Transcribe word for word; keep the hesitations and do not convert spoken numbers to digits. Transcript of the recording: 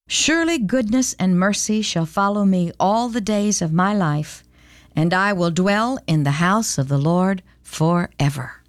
Surely goodness and mercy shall follow me all the days of my life, and I will dwell in the house of the Lord forever.